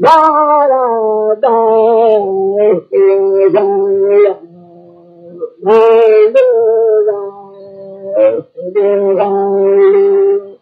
大心上人，来路上定上路。